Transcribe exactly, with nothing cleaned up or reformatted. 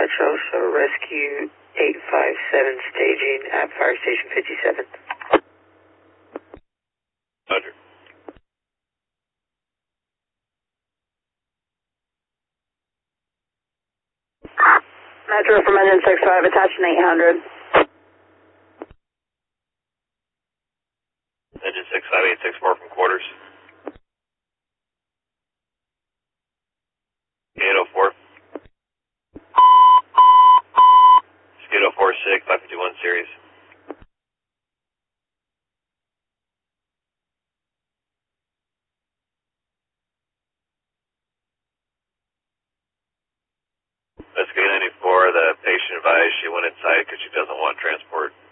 Metro, so rescue eight five seven staging at Fire Station fifty-seven. Roger. Metro from engine six five, attaching eight hundred. Engine six five eight six four from quarters. eight oh four. eight oh four six, five fifty-one series. Rescue ninety-four, the patient advised she went inside because she doesn't want transport.